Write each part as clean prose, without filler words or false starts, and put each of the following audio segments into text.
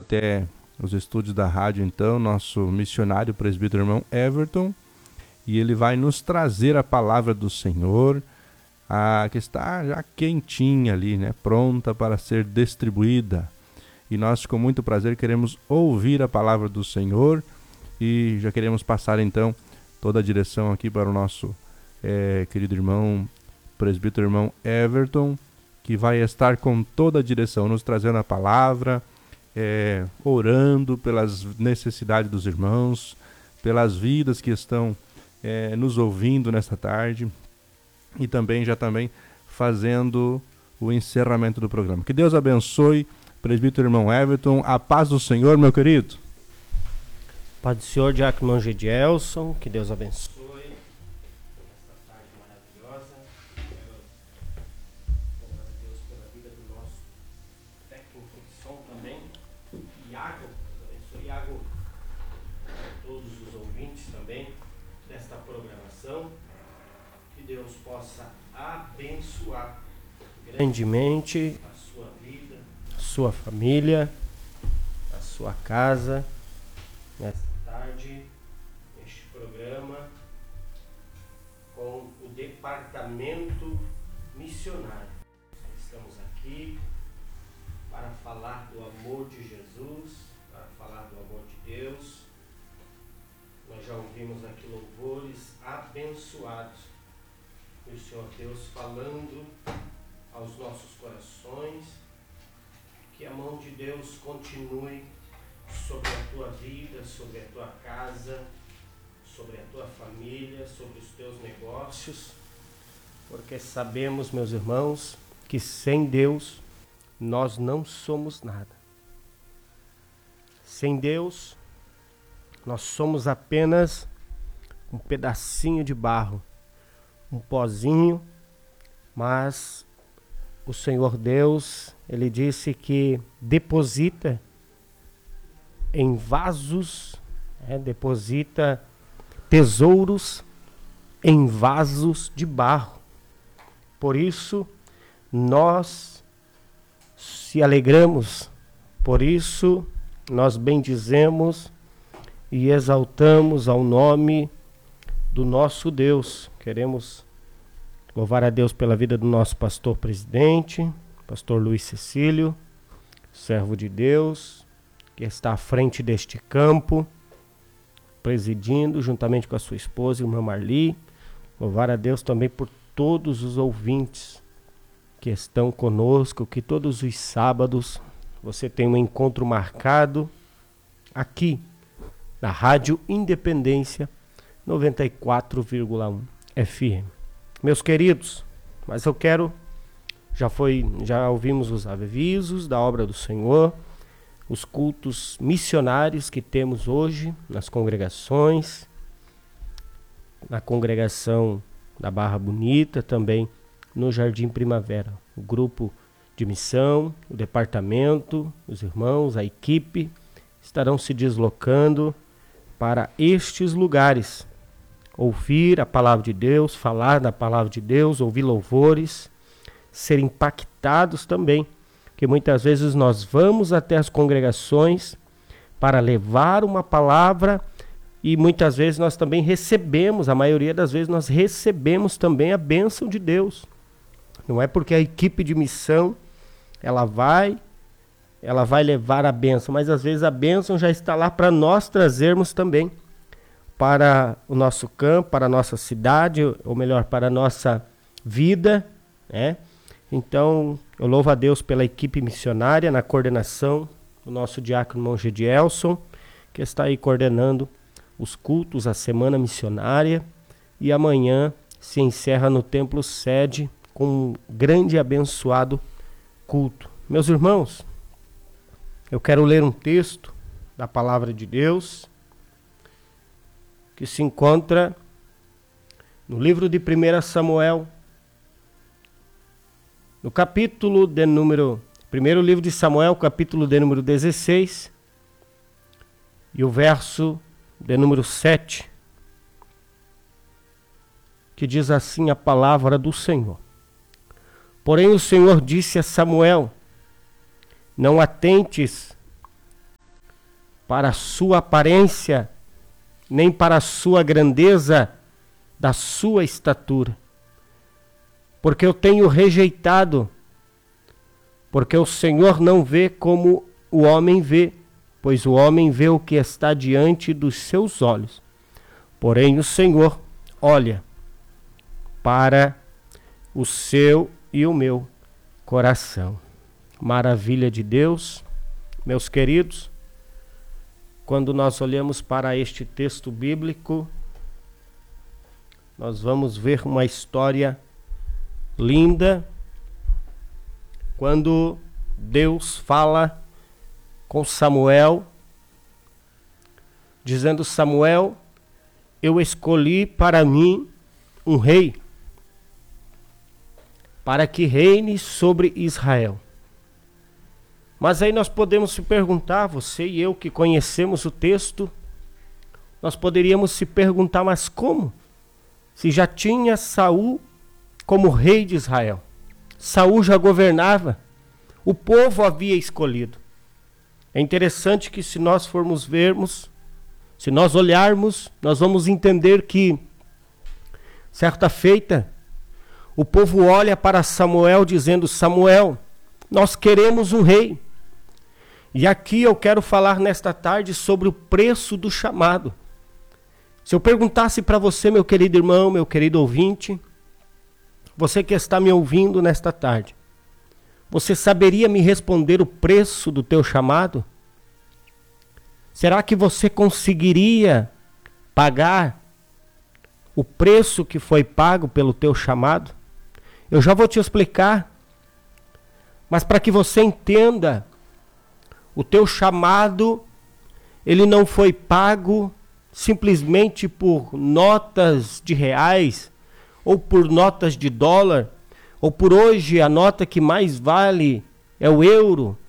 até os estúdios da rádio, então, nosso missionário, o presbítero irmão Everton, e ele vai nos trazer a palavra do Senhor, que está já quentinha ali, né, pronta para ser distribuída. E nós, com muito prazer, queremos ouvir a palavra do Senhor e já queremos passar, então, toda a direção aqui para o nosso querido irmão, presbítero irmão Everton, que vai estar com toda a direção, nos trazendo a palavra, orando pelas necessidades dos irmãos, pelas vidas que estão nos ouvindo nesta tarde e também fazendo o encerramento do programa. Que Deus abençoe, presbítero irmão Everton. A paz do Senhor, meu querido. Paz do Senhor, diácono Gedielson. Que Deus abençoe. Abençoar grandemente a sua vida, a sua família, a sua casa, nesta tarde, neste programa, com o departamento missionário. Estamos aqui para falar do amor de Jesus, para falar do amor de Deus. Nós já ouvimos aqui louvores abençoados. E o Senhor Deus falando aos nossos corações, que a mão de Deus continue sobre a tua vida, sobre a tua casa, sobre a tua família, sobre os teus negócios, porque sabemos, meus irmãos, que sem Deus nós não somos nada. Sem Deus nós somos apenas um pedacinho de barro, um pozinho, mas o Senhor Deus, Ele disse que deposita em vasos, deposita tesouros em vasos de barro. Por isso, nós se alegramos, por isso, nós bendizemos e exaltamos ao nome do nosso Deus. Queremos louvar a Deus pela vida do nosso pastor presidente, pastor Luiz Cecílio, servo de Deus, que está à frente deste campo, presidindo juntamente com a sua esposa, irmã Marli. Louvar a Deus também por todos os ouvintes que estão conosco, que todos os sábados você tem um encontro marcado aqui na Rádio Independência 94,1 FM. Meus queridos, mas eu quero, já ouvimos os avisos da obra do Senhor, os cultos missionários que temos hoje nas congregações, na congregação da Barra Bonita, também no Jardim Primavera, o grupo de missão, o departamento, os irmãos, a equipe estarão se deslocando para estes lugares, ouvir a palavra de Deus, falar da palavra de Deus, ouvir louvores, ser impactados também, que muitas vezes nós vamos até as congregações para levar uma palavra e muitas vezes nós também recebemos, a maioria das vezes nós recebemos também a bênção de Deus. Não é porque a equipe de missão ela vai levar a bênção, mas às vezes a bênção já está lá para nós trazermos também para o nosso campo, para a nossa cidade, ou melhor, para a nossa vida, né? Então, eu louvo a Deus pela equipe missionária, na coordenação do nosso diácono irmão Gedielson, que está aí coordenando os cultos, a semana missionária, e amanhã se encerra no templo sede com um grande e abençoado culto. Meus irmãos, eu quero ler um texto da palavra de Deus que se encontra no livro de 1 Samuel, no capítulo de número... Primeiro livro de Samuel, capítulo de número 16, e o verso de número 7, que diz assim a palavra do Senhor. Porém o Senhor disse a Samuel: não atentes para a sua aparência, nem para a sua grandeza da sua estatura. Porque eu tenho rejeitado, porque o Senhor não vê como o homem vê, pois o homem vê o que está diante dos seus olhos. Porém o Senhor olha para o seu e o meu coração. Maravilha de Deus, meus queridos, quando nós olhamos para este texto bíblico, nós vamos ver uma história linda, quando Deus fala com Samuel, dizendo: Samuel, eu escolhi para mim um rei, para que reine sobre Israel. Mas aí nós podemos se perguntar, você e eu que conhecemos o texto, nós poderíamos se perguntar, mas como? Se já tinha Saul como rei de Israel. Saul já governava, o povo havia escolhido. É interessante que se nós formos vermos, se nós olharmos, nós vamos entender que, certa feita, o povo olha para Samuel dizendo: Samuel, nós queremos um rei. E aqui eu quero falar nesta tarde sobre o preço do chamado. Se eu perguntasse para você, meu querido irmão, meu querido ouvinte, você que está me ouvindo nesta tarde, você saberia me responder o preço do teu chamado? Será que você conseguiria pagar o preço que foi pago pelo teu chamado? Eu já vou te explicar, mas para que você entenda, o teu chamado, ele não foi pago simplesmente por notas de reais, ou por notas de dólar, ou por hoje a nota que mais vale é o euro.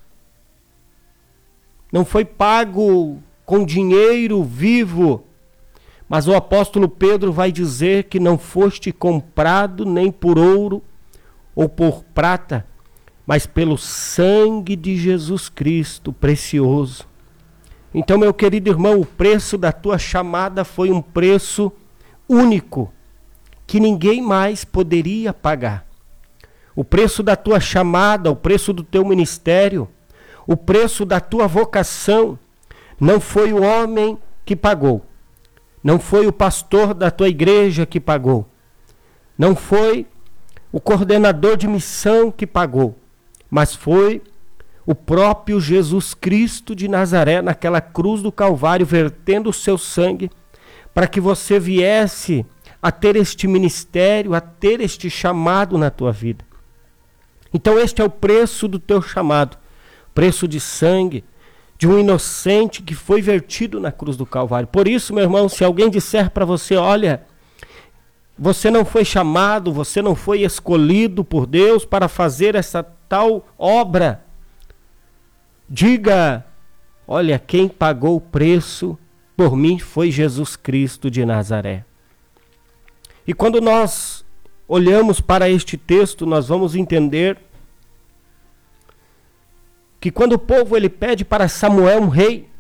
Não foi pago com dinheiro vivo, mas o apóstolo Pedro vai dizer que não foste comprado nem por ouro ou por prata, mas pelo sangue de Jesus Cristo precioso. Então, meu querido irmão, o preço da tua chamada foi um preço único, que ninguém mais poderia pagar. O preço da tua chamada, o preço do teu ministério, o preço da tua vocação, não foi o homem que pagou, não foi o pastor da tua igreja que pagou, não foi o coordenador de missão que pagou, mas foi o próprio Jesus Cristo de Nazaré naquela cruz do Calvário, vertendo o seu sangue, para que você viesse a ter este ministério, a ter este chamado na tua vida. Então este é o preço do teu chamado, preço de sangue, de um inocente que foi vertido na cruz do Calvário. Por isso, meu irmão, se alguém disser para você: olha, você não foi chamado, você não foi escolhido por Deus para fazer essa tal obra, diga: olha, quem pagou o preço por mim foi Jesus Cristo de Nazaré. E quando nós olhamos para este texto, nós vamos entender que quando o povo ele pede para Samuel um rei,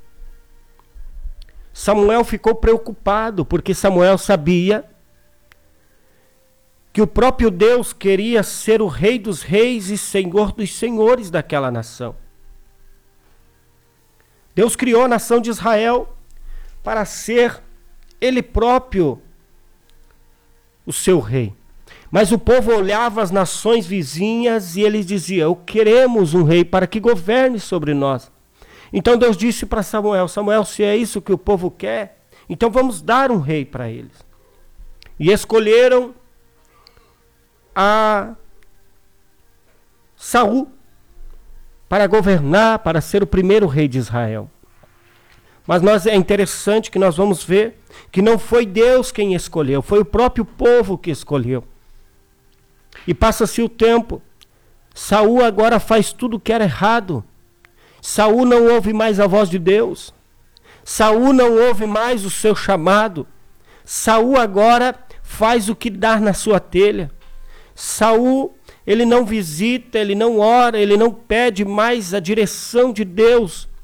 Samuel ficou preocupado, porque Samuel sabia que o próprio Deus queria ser o rei dos reis e senhor dos senhores daquela nação. Deus criou a nação de Israel para ser ele próprio o seu rei. Mas o povo olhava as nações vizinhas e eles diziam: queremos um rei para que governe sobre nós. Então Deus disse para Samuel: Samuel, se é isso que o povo quer, então vamos dar um rei para eles. E escolheram a Saul para governar, para ser o primeiro rei de Israel. Mas é interessante que nós vamos ver que não foi Deus quem escolheu, foi o próprio povo que escolheu. E passa-se o tempo, Saul agora faz tudo o que era errado. Saul não ouve mais a voz de Deus. Saul não ouve mais o seu chamado. Saul agora faz o que dá na sua telha. Saul, ele não visita, ele não ora, ele não pede mais a direção de Deus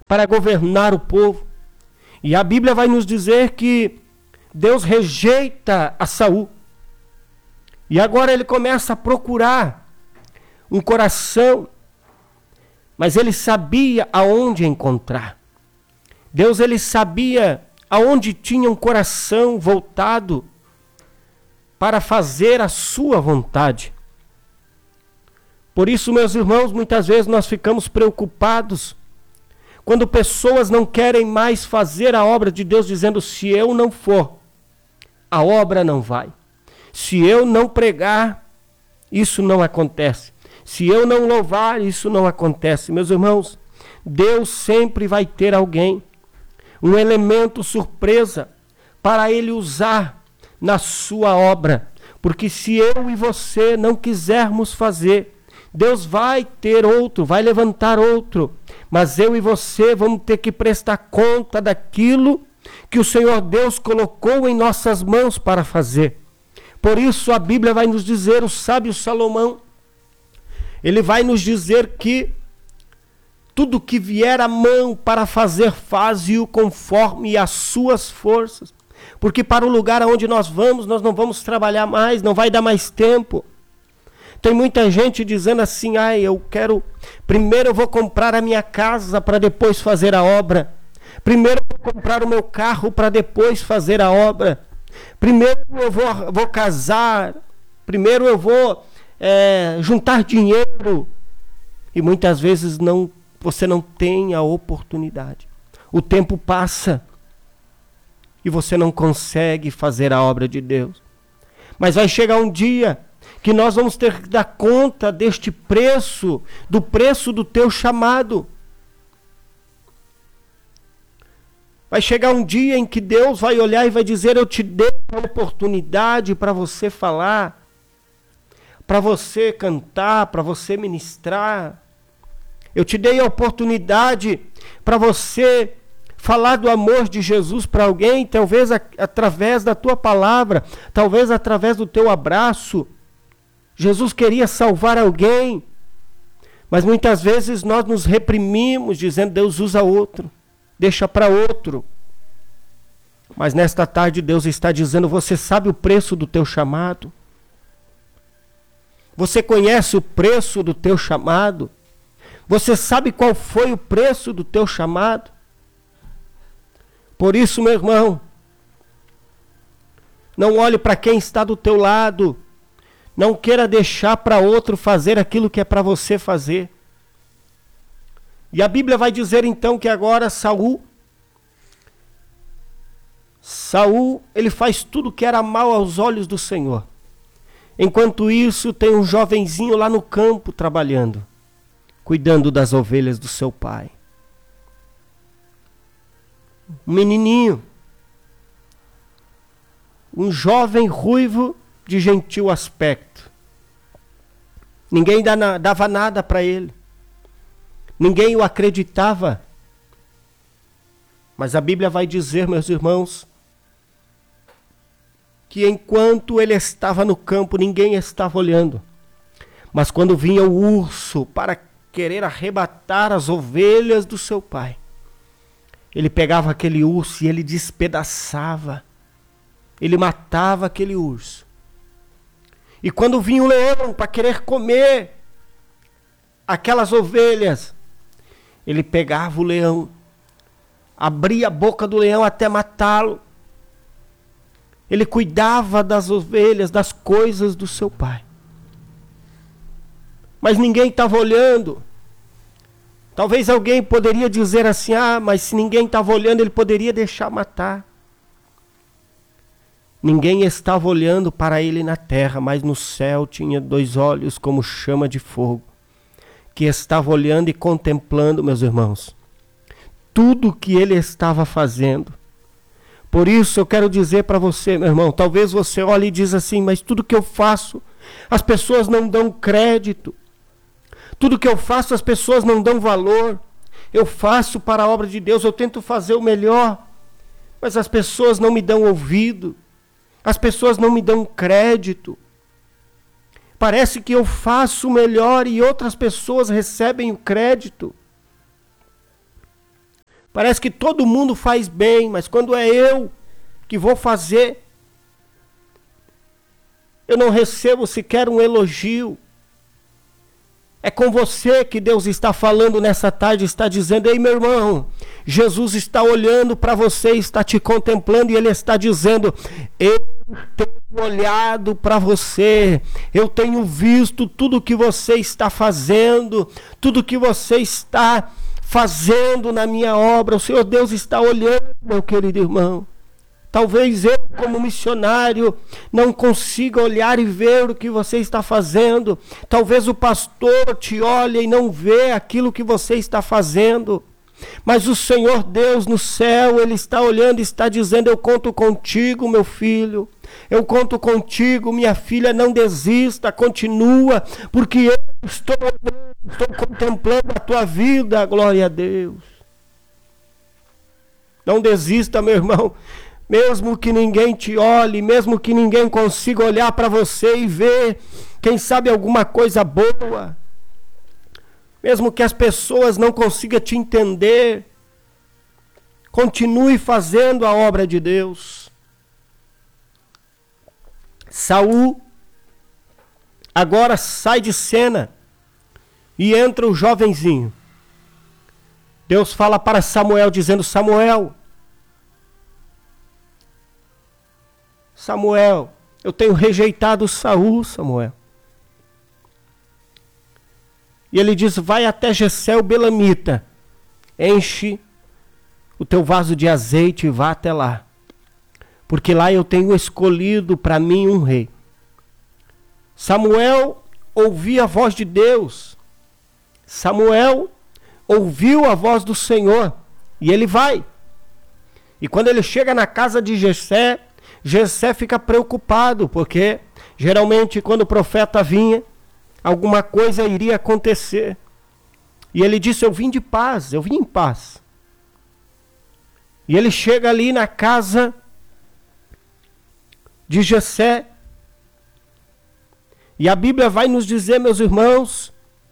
para governar o povo. E a Bíblia vai nos dizer que Deus rejeita a Saul. E agora ele começa a procurar um coração, mas ele sabia aonde encontrar. Deus, ele sabia aonde tinha um coração voltado para fazer a sua vontade. Por isso, meus irmãos, muitas vezes nós ficamos preocupados quando pessoas não querem mais fazer a obra de Deus, dizendo: se eu não for, a obra não vai. Se eu não pregar, isso não acontece. Se eu não louvar, isso não acontece. Meus irmãos, Deus sempre vai ter alguém, um elemento surpresa para Ele usar na sua obra. Porque se eu e você não quisermos fazer, Deus vai ter outro, vai levantar outro. Mas eu e você vamos ter que prestar conta daquilo que o Senhor Deus colocou em nossas mãos para fazer. Por isso a Bíblia vai nos dizer, o sábio Salomão, ele vai nos dizer que tudo que vier à mão para fazer, faze-o conforme as suas forças. Porque para o lugar aonde nós vamos, nós não vamos trabalhar mais, não vai dar mais tempo. Tem muita gente dizendo assim: primeiro eu vou comprar a minha casa para depois fazer a obra. Primeiro eu vou comprar o meu carro para depois fazer a obra. Primeiro eu vou casar. Primeiro eu vou juntar dinheiro. E muitas vezes você não tem a oportunidade. O tempo passa e você não consegue fazer a obra de Deus. Mas vai chegar um dia que nós vamos ter que dar conta deste preço, do preço do teu chamado. Vai chegar um dia em que Deus vai olhar e vai dizer: eu te dei a oportunidade para você falar, para você cantar, para você ministrar. Eu te dei a oportunidade para você falar do amor de Jesus para alguém, talvez através da tua palavra, talvez através do teu abraço. Jesus queria salvar alguém, mas muitas vezes nós nos reprimimos, dizendo: Deus usa outro, deixa para outro. Mas nesta tarde Deus está dizendo: você sabe o preço do teu chamado? Você conhece o preço do teu chamado? Você sabe qual foi o preço do teu chamado? Por isso, meu irmão, não olhe para quem está do teu lado. Não queira deixar para outro fazer aquilo que é para você fazer. E a Bíblia vai dizer então que agora Saul, ele faz tudo que era mal aos olhos do Senhor. Enquanto isso, tem um jovenzinho lá no campo trabalhando, cuidando das ovelhas do seu pai. Um menininho, um jovem ruivo de gentil aspecto. Ninguém dava nada para ele. Ninguém o acreditava. Mas a Bíblia vai dizer, meus irmãos, que enquanto ele estava no campo, ninguém estava olhando. Mas quando vinha o urso para querer arrebatar as ovelhas do seu pai, ele pegava aquele urso e ele despedaçava. Ele matava aquele urso. E quando vinha o leão para querer comer aquelas ovelhas, ele pegava o leão, abria a boca do leão até matá-lo. Ele cuidava das ovelhas, das coisas do seu pai. Mas ninguém estava olhando. Talvez alguém poderia dizer assim: mas se ninguém estava olhando, ele poderia deixar matar. Ninguém estava olhando para ele na terra, mas no céu tinha 2 olhos como chama de fogo, que estava olhando e contemplando, meus irmãos, tudo o que ele estava fazendo. Por isso eu quero dizer para você, meu irmão, talvez você olhe e diz assim: mas tudo que eu faço, as pessoas não dão crédito. Tudo que eu faço, as pessoas não dão valor. Eu faço para a obra de Deus, eu tento fazer o melhor, mas as pessoas não me dão ouvido. As pessoas não me dão crédito. Parece que eu faço o melhor e outras pessoas recebem o crédito. Parece que todo mundo faz bem, mas quando é eu que vou fazer, eu não recebo sequer um elogio. É com você que Deus está falando nessa tarde, está dizendo: ei, meu irmão, Jesus está olhando para você, está te contemplando e Ele está dizendo: eu tenho olhado para você, eu tenho visto tudo que você está fazendo, tudo que você está fazendo na minha obra. O Senhor Deus está olhando, meu querido irmão. Talvez eu, como missionário, não consiga olhar e ver o que você está fazendo. Talvez o pastor te olhe e não vê aquilo que você está fazendo. Mas o Senhor Deus no céu, Ele está olhando e está dizendo: eu conto contigo, meu filho. Eu conto contigo, minha filha. Não desista, continua, porque eu estou olhando, estou contemplando a tua vida. Glória a Deus. Não desista, meu irmão. Mesmo que ninguém te olhe, mesmo que ninguém consiga olhar para você e ver, quem sabe, alguma coisa boa, mesmo que as pessoas não consigam te entender, continue fazendo a obra de Deus. Saul agora sai de cena e entra o jovenzinho. Deus fala para Samuel dizendo: Samuel, eu tenho rejeitado Saul, Samuel. E ele diz: vai até Jessé o belamita, enche o teu vaso de azeite e vá até lá, porque lá eu tenho escolhido para mim um rei. Samuel ouvia a voz de Deus, Samuel ouviu a voz do Senhor, e ele vai. E quando ele chega na casa de Jessé, Jessé fica preocupado, porque geralmente quando o profeta vinha, alguma coisa iria acontecer. E ele disse: eu vim de paz, eu vim em paz. E ele chega ali na casa de Jessé, e a Bíblia vai nos dizer, meus irmãos,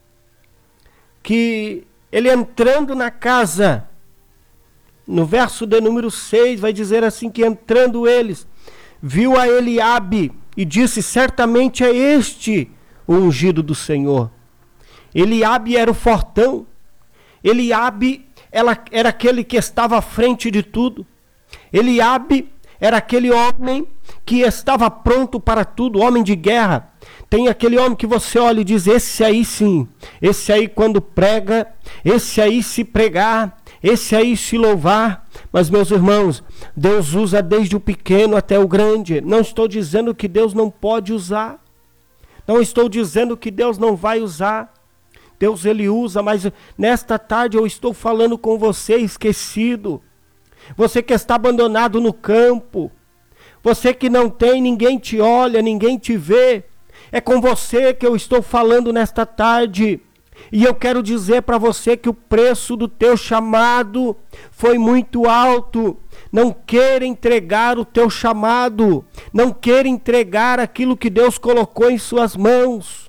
que ele entrando na casa, no verso de número 6, vai dizer assim, que entrando eles, viu a Eliabe e disse: certamente é este o ungido do Senhor. Eliabe era o fortão. Eliabe era aquele que estava à frente de tudo. Eliabe era aquele homem que estava pronto para tudo, homem de guerra. Tem aquele homem que você olha e diz: esse aí sim, esse aí quando prega, esse aí se pregar, esse aí se louvar. Mas, meus irmãos, Deus usa desde o pequeno até o grande. Não estou dizendo que Deus não pode usar. Não estou dizendo que Deus não vai usar. Deus, Ele usa, mas nesta tarde eu estou falando com você esquecido. Você que está abandonado no campo. Você que não tem, ninguém te olha, ninguém te vê. É com você que eu estou falando nesta tarde. E eu quero dizer para você que o preço do teu chamado foi muito alto. Não queira entregar o teu chamado. Não queira entregar aquilo que Deus colocou em suas mãos.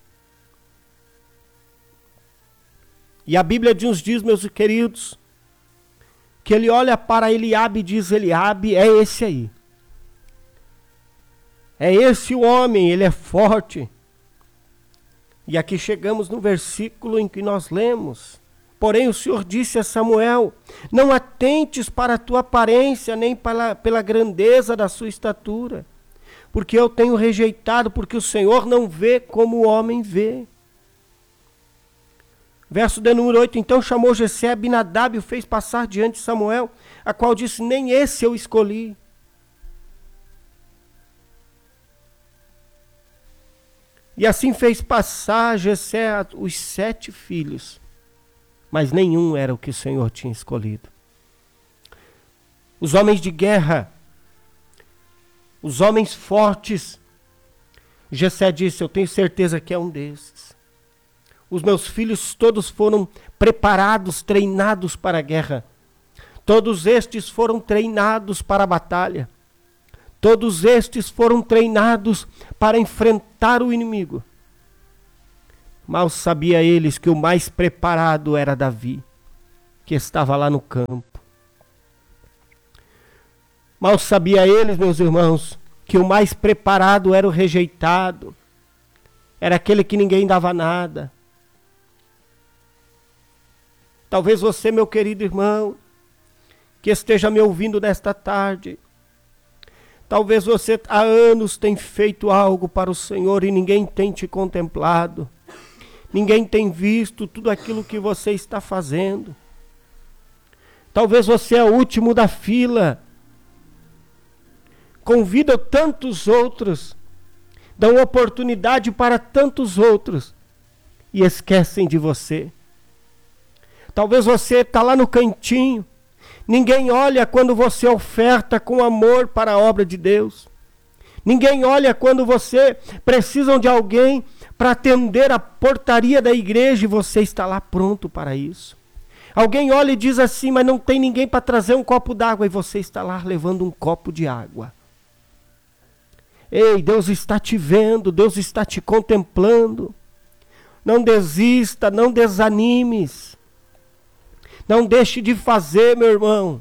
E a Bíblia nos diz, meus queridos, que ele olha para Eliabe e diz: Eliabe é esse aí. É esse o homem, ele é forte. E aqui chegamos no versículo em que nós lemos: porém o Senhor disse a Samuel: não atentes para a tua aparência, nem pela grandeza da sua estatura, porque eu tenho rejeitado, porque o Senhor não vê como o homem vê. Verso de número 8, então chamou Jessé Abinadab e o fez passar diante de Samuel, a qual disse: nem esse eu escolhi. E assim fez passar Jessé os 7 filhos, mas nenhum era o que o Senhor tinha escolhido. Os homens de guerra, os homens fortes, Jessé disse: eu tenho certeza que é um desses. Os meus filhos todos foram preparados, treinados para a guerra. Todos estes foram treinados para a batalha. Todos estes foram treinados para enfrentar o inimigo. Mal sabia eles que o mais preparado era Davi. que estava lá no campo. Mal sabia eles, meus irmãos, que o mais preparado era o rejeitado, era aquele que ninguém dava nada. Talvez você, meu querido irmão, que esteja me ouvindo nesta tarde, talvez você há anos tem feito algo para o Senhor e ninguém tem te contemplado, ninguém tem visto tudo aquilo que você está fazendo. Talvez você é o último da fila, convida tantos outros, dão oportunidade para tantos outros e esquecem de você. Talvez você está lá no cantinho, ninguém olha quando você oferta com amor para a obra de Deus. Ninguém olha quando você precisa de alguém para atender a portaria da igreja e você está lá pronto para isso. Alguém olha e diz assim, mas não tem ninguém para trazer um copo d'água e você está lá levando um copo de água. Ei, Deus está te vendo, Deus está te contemplando. Não desista, não desanimes. Não deixe de fazer, meu irmão.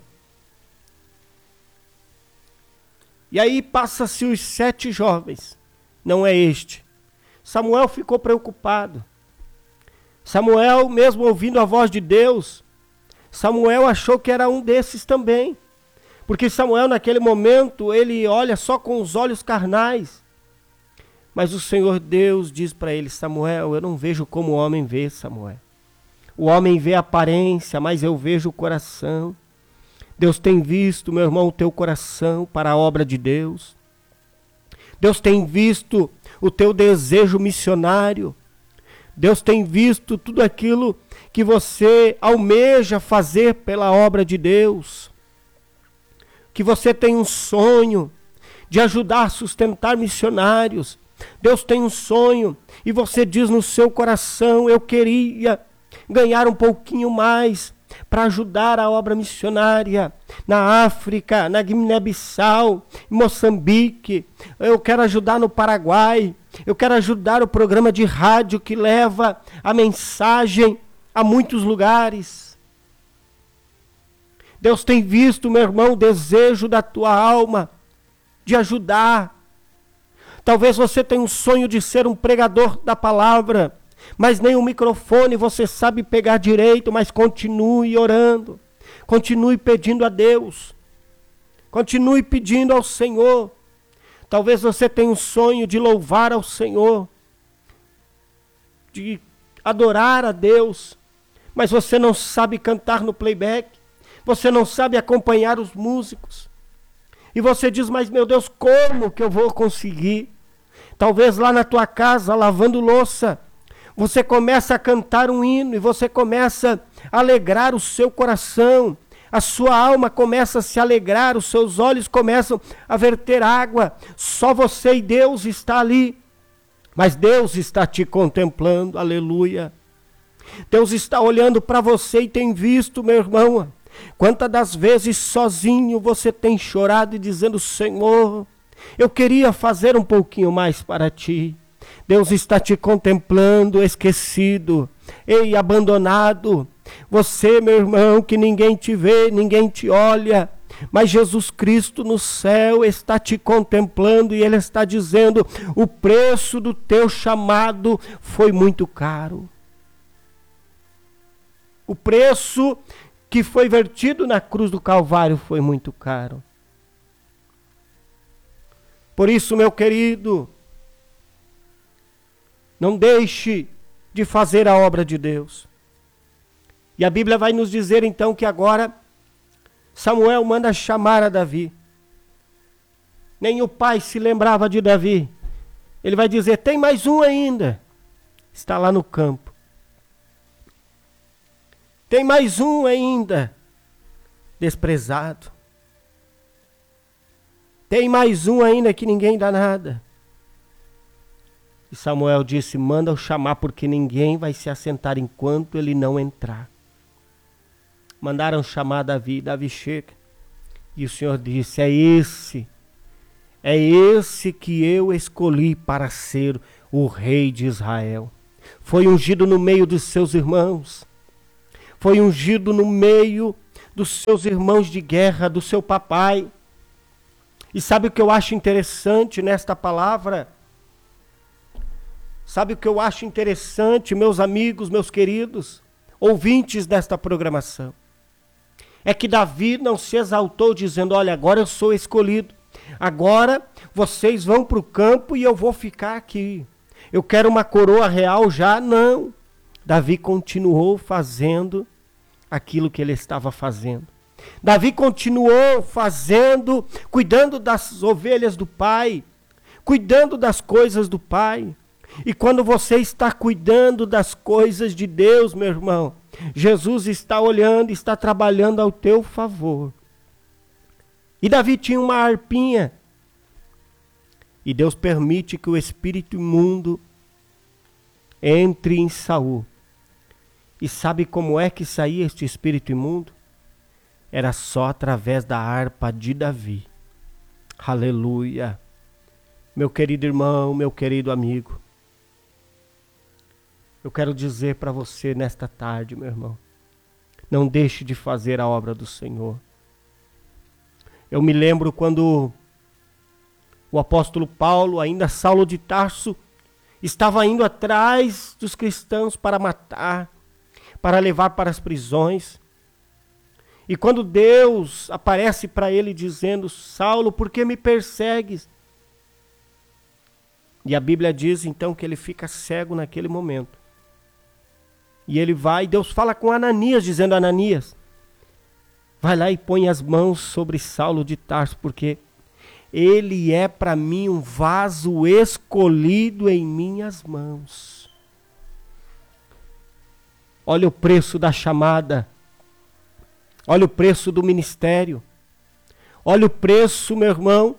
E aí passa-se os 7 jovens. Não é este. Samuel ficou preocupado. Samuel, mesmo ouvindo a voz de Deus, Samuel achou que era um desses também. Porque Samuel, naquele momento, ele olha só com os olhos carnais. Mas o Senhor Deus diz para ele, Samuel, eu não vejo como o homem vê, Samuel. O homem vê a aparência, mas eu vejo o coração. Deus tem visto, meu irmão, o teu coração para a obra de Deus. Deus tem visto o teu desejo missionário. Deus tem visto tudo aquilo que você almeja fazer pela obra de Deus. Que você tem um sonho de ajudar a sustentar missionários. Deus tem um sonho e você diz no seu coração, eu queria ganhar um pouquinho mais para ajudar a obra missionária na África, na Guiné-Bissau, em Moçambique. Eu quero ajudar no Paraguai. Eu quero ajudar o programa de rádio que leva a mensagem a muitos lugares. Deus tem visto, meu irmão, o desejo da tua alma de ajudar. Talvez você tenha um sonho de ser um pregador da palavra, mas nem o microfone você sabe pegar direito, mas continue orando, continue pedindo a Deus, continue pedindo ao Senhor. Talvez você tenha um sonho de louvar ao Senhor, de adorar a Deus, mas você não sabe cantar no playback, você não sabe acompanhar os músicos, e você diz, mas meu Deus, como que eu vou conseguir? Talvez lá na tua casa, lavando louça, você começa a cantar um hino e você começa a alegrar o seu coração. A sua alma começa a se alegrar, os seus olhos começam a verter água. Só você e Deus está ali. Mas Deus está te contemplando, aleluia. Deus está olhando para você e tem visto, meu irmão. Quantas das vezes sozinho você tem chorado e dizendo, Senhor, eu queria fazer um pouquinho mais para ti. Deus está te contemplando, esquecido, ei, abandonado. Você, meu irmão, que ninguém te vê, ninguém te olha, mas Jesus Cristo no céu está te contemplando e Ele está dizendo, o preço do teu chamado foi muito caro. O preço que foi vertido na cruz do Calvário foi muito caro. Por isso, meu querido, não deixe de fazer a obra de Deus. E a Bíblia vai nos dizer então que agora Samuel manda chamar a Davi. Nem o pai se lembrava de Davi. Ele vai dizer, tem mais um ainda. Está lá no campo. Tem mais um ainda. Desprezado. Tem mais um ainda que ninguém dá nada. E Samuel disse, manda-o chamar porque ninguém vai se assentar enquanto ele não entrar. Mandaram chamar Davi, Davi chega. E o Senhor disse, é esse que eu escolhi para ser o rei de Israel. Foi ungido no meio dos seus irmãos. foi ungido no meio dos seus irmãos de guerra, do seu papai. E sabe o que eu acho interessante nesta palavra? Sabe o que eu acho interessante, meus amigos, meus queridos, ouvintes desta programação? É que Davi não se exaltou dizendo, olha, agora eu sou escolhido. Agora vocês vão para o campo e eu vou ficar aqui. Eu quero uma coroa real já? Não. Davi continuou fazendo aquilo que ele estava fazendo. Davi continuou fazendo, cuidando das ovelhas do pai, cuidando das coisas do pai. E quando você está cuidando das coisas de Deus, meu irmão, Jesus está olhando, está trabalhando ao teu favor. E Davi tinha uma harpinha. E Deus permite que o espírito imundo entre em Saul. E sabe como é que saía este espírito imundo? Era só através da harpa de Davi. Aleluia. Meu querido irmão, meu querido amigo. Eu quero dizer para você nesta tarde, meu irmão. Não deixe de fazer a obra do Senhor. Eu me lembro quando o apóstolo Paulo, ainda Saulo de Tarso, estava indo atrás dos cristãos para matar, para levar para as prisões. E quando Deus aparece para ele dizendo, Saulo, por que me persegues? E a Bíblia diz então que ele fica cego naquele momento. E ele vai, Deus fala com Ananias, dizendo, Ananias, vai lá e põe as mãos sobre Saulo de Tarso, porque ele é para mim um vaso escolhido em minhas mãos. Olha o preço da chamada. Olha o preço do ministério. Olha o preço, meu irmão.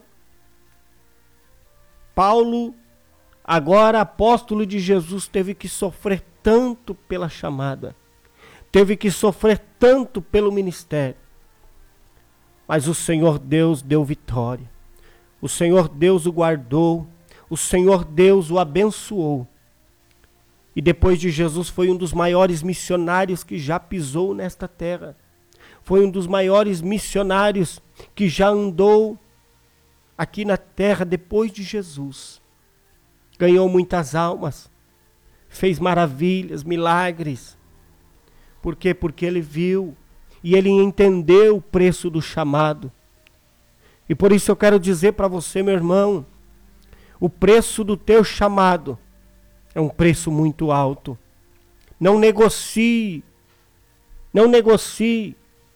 Paulo, agora apóstolo de Jesus, teve que sofrer tanto pela chamada. Teve que sofrer tanto pelo ministério. Mas o Senhor Deus deu vitória. O Senhor Deus o guardou. O Senhor Deus o abençoou. E depois de Jesus foi um dos maiores missionários que já pisou nesta terra. Foi um dos maiores missionários que já andou aqui na terra depois de Jesus. Ganhou muitas almas. Fez maravilhas, milagres. Por quê? Porque ele viu e ele entendeu o preço do chamado. E por isso eu quero dizer para você, meu irmão, o preço do teu chamado é um preço muito alto. Não negocie. Não negocie.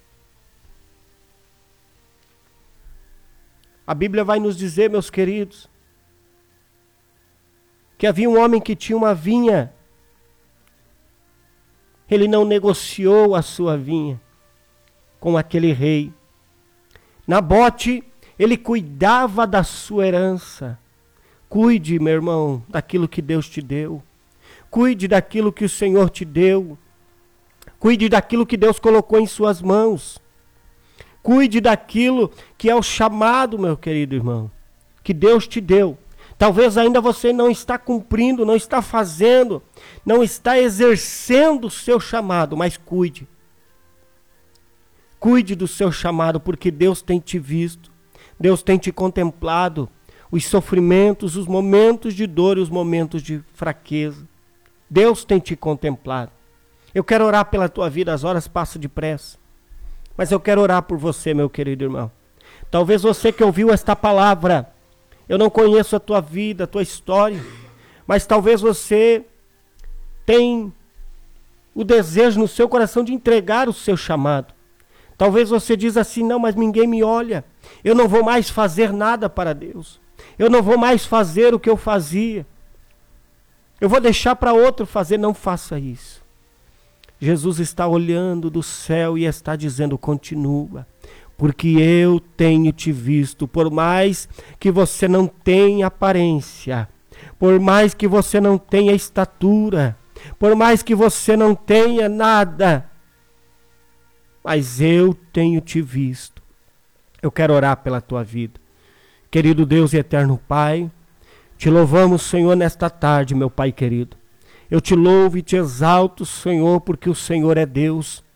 A Bíblia vai nos dizer, meus queridos, que havia um homem que tinha uma vinha. Ele não negociou a sua vinha com aquele rei. Nabote, ele cuidava da sua herança. Cuide, meu irmão, daquilo que Deus te deu. Cuide daquilo que o Senhor te deu. Cuide daquilo que Deus colocou em suas mãos. Cuide daquilo que é o chamado, meu querido irmão, que Deus te deu. Talvez ainda você não está cumprindo, não está fazendo, não está exercendo o seu chamado, mas cuide. Cuide do seu chamado, porque Deus tem te visto, Deus tem te contemplado, os sofrimentos, os momentos de dor e os momentos de fraqueza. Deus tem te contemplado. Eu quero orar pela tua vida, as horas passam depressa, mas eu quero orar por você, meu querido irmão. Talvez você que ouviu esta palavra, eu não conheço a tua vida, a tua história, mas talvez você tenha o desejo no seu coração de entregar o seu chamado. Talvez você diz assim, não, mas ninguém me olha, eu não vou mais fazer nada para Deus, eu não vou mais fazer o que eu fazia, eu vou deixar para outro fazer. Não faça isso. Jesus está olhando do céu e está dizendo, continua. Porque eu tenho te visto, por mais que você não tenha aparência, por mais que você não tenha estatura, por mais que você não tenha nada, mas eu tenho te visto. Eu quero orar pela tua vida. Querido Deus e eterno Pai, te louvamos, Senhor, nesta tarde, meu Pai querido. Eu te louvo e te exalto, Senhor, porque o Senhor é Deus.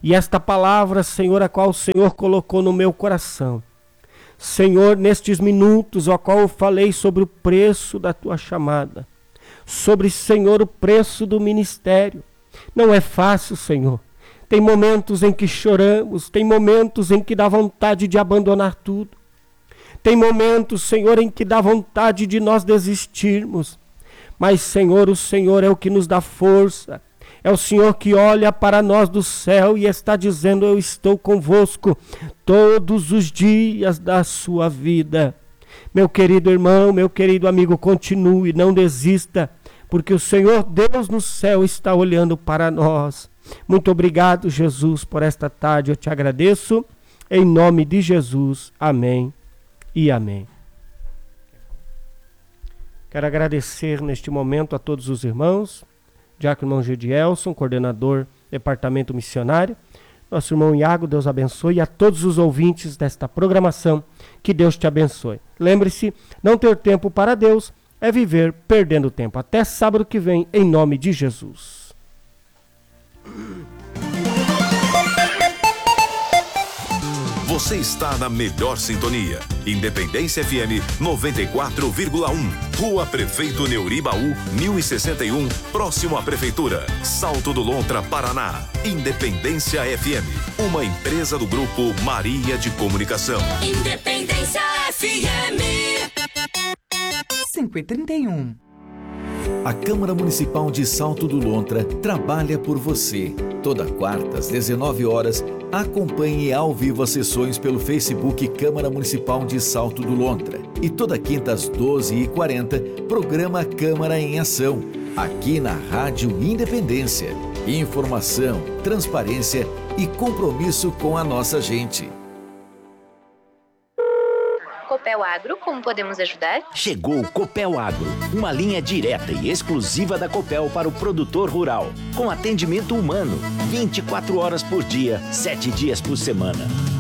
E esta palavra, Senhor, a qual o Senhor colocou no meu coração, Senhor, nestes minutos, ao qual eu falei sobre o preço da tua chamada, sobre, Senhor, o preço do ministério. Não é fácil, Senhor. Tem momentos em que choramos, tem momentos em que dá vontade de abandonar tudo. Tem momentos, Senhor, em que dá vontade de nós desistirmos. Mas, Senhor, o Senhor é o que nos dá força. É o Senhor que olha para nós do céu e está dizendo: eu estou convosco todos os dias da sua vida. Meu querido irmão, meu querido amigo, continue, não desista, porque o Senhor Deus no céu está olhando para nós. Muito obrigado, Jesus, por esta tarde. Eu te agradeço. Em nome de Jesus. Amém e amém. Quero agradecer neste momento a todos os irmãos. Diácono irmão Gedielson, coordenador Departamento Missionário. Nosso irmão Iago, Deus abençoe. E a todos os ouvintes desta programação, que Deus te abençoe. Lembre-se, não ter tempo para Deus é viver perdendo tempo. Até sábado que vem, em nome de Jesus. Você está na melhor sintonia. Independência FM 94,1. Rua Prefeito Neuribaú, 1061, próximo à Prefeitura. Salto do Lontra, Paraná. Independência FM, uma empresa do Grupo Maria de Comunicação. Independência FM 5h31. A Câmara Municipal de Salto do Lontra trabalha por você. Toda quarta, às 19 horas, acompanhe ao vivo as sessões pelo Facebook Câmara Municipal de Salto do Lontra. E toda quinta, às 12h40, programa Câmara em Ação, aqui na Rádio Independência. Informação, transparência e compromisso com a nossa gente. Copel Agro, como podemos ajudar? Chegou o Copel Agro, uma linha direta e exclusiva da Copel para o produtor rural, com atendimento humano, 24 horas por dia, 7 dias por semana.